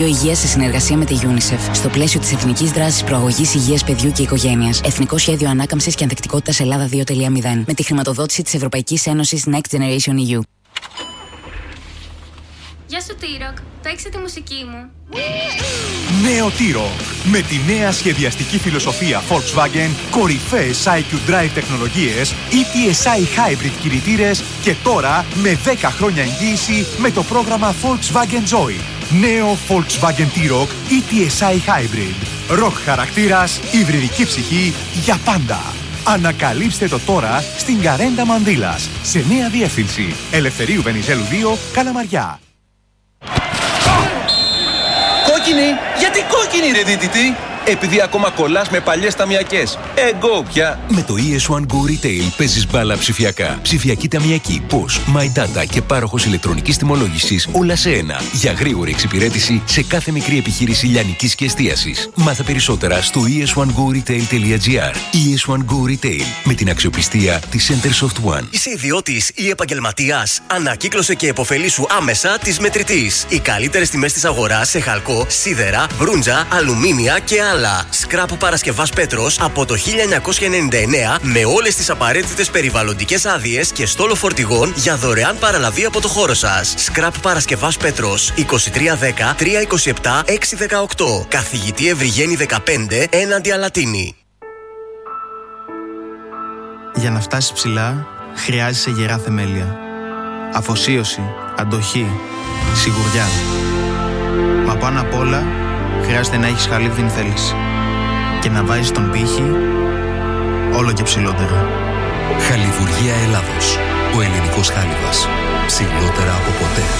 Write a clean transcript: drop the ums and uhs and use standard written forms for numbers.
Υγείας σε συνεργασία με τη UNICEF στο πλαίσιο της Εθνικής Δράσης Προαγωγής Υγείας Παιδιού και Οικογένειας. Εθνικό Σχέδιο Ανάκαμψης και Ανθεκτικότητας Ελλάδα 2.0 με τη χρηματοδότηση της Ευρωπαϊκής Ένωσης Next Generation EU. Γεια σου T-Rock, παίξε τη μουσική μου. Νέο T-Rock. Με τη νέα σχεδιαστική φιλοσοφία Volkswagen, κορυφαίες IQ Drive τεχνολογίες, ETSI Hybrid κινητήρες και τώρα με 10 χρόνια εγγύηση με το πρόγραμμα Volkswagen Joy. Νέο Volkswagen T-Rock ETSI Hybrid. Rock χαρακτήρας, υβριδική ψυχή για πάντα. Ανακαλύψτε το τώρα στην Καρέντα Μανδύλας, σε νέα διεύθυνση Ελευθερίου Βενιζέλου 2, Καλαμαριά. Κόκκινη! Γιατί κόκκινη ρε δίτητη! Επειδή ακόμα κολλάς με παλιές ταμιακές. Εγώ πια! Με το ES1 Go Retail παίζεις μπάλα ψηφιακά. Ψηφιακή ταμιακή, POS, My Data και πάροχος ηλεκτρονικής τιμολόγησης όλα σε ένα. Για γρήγορη εξυπηρέτηση σε κάθε μικρή επιχείρηση λιανικής και εστίασης. Μάθε περισσότερα στο es1goretail.gr. ES1 Go Retail με την αξιοπιστία της Centersoft One. Είσαι ιδιώτης ή επαγγελματίας? Ανακύκλωσε και επωφελήσου άμεσα της Μετρητής. Οι καλύτερες τιμές της αγοράς σε χαλκό, σίδερα, μπρούντζα, αλουμίνια και άλλα. Σκράπ Παρασκευάς Πέτρος από το 1999 με όλες τις απαραίτητες περιβαλλοντικές άδειες και στόλο φορτηγών για δωρεάν παραλαβή από το χώρο σας. Σκράπ Παρασκευάς Πέτρος 2310 327 618. Καθηγητή Ευρυγένη 15 έναντι Αλατίνη. Για να φτάσεις ψηλά, χρειάζεσαι γερά θεμέλια. Αφοσίωση, αντοχή, σιγουριά. Μα πάνω απ' όλα, χρειάζεται να έχεις χαλίβδινη θέληση και να βάζεις τον πύχη όλο και ψηλότερα. Χαλιβουργία Ελλάδος. Ο ελληνικός χάλιβας. Ψηλότερα από ποτέ.